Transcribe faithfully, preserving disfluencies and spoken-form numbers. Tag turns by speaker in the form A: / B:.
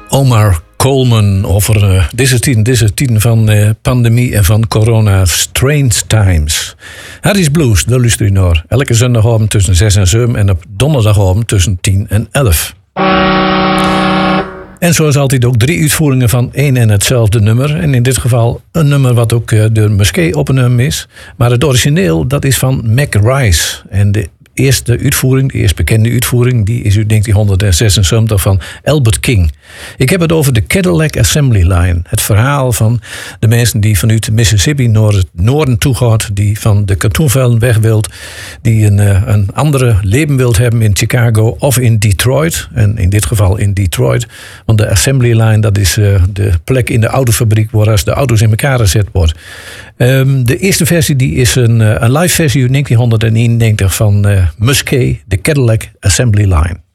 A: Omar Coleman over uh, deze tien, deze tien van uh, pandemie en van corona. Strange Times. Harry's Blues, daar luister je naar. Elke zondagavond tussen zes en zeven en op donderdagavond tussen tien en elf. En zoals altijd ook drie uitvoeringen van één en hetzelfde nummer. En in dit geval een nummer wat ook uh, door Musquet opgenomen is. Maar het origineel, dat is van Mac Rice. En de eerste uitvoering, de eerst bekende uitvoering, die is uit negentienhonderdzesenzeventig van Albert King. Ik heb het over de Cadillac Assembly Line. Het verhaal van de mensen die vanuit Mississippi naar het noorden toe gaat, die van de katoenvelden weg wilt, die een, uh, een andere leven wilt hebben in Chicago of in Detroit. En in dit geval in Detroit. Want de Assembly Line, dat is uh, de plek in de autofabriek waar als de auto's in elkaar gezet worden. Um, de eerste versie die is een, uh, een live versie uit negentienhonderdeenennegentig van uh, Musquet, de Cadillac Assembly Line.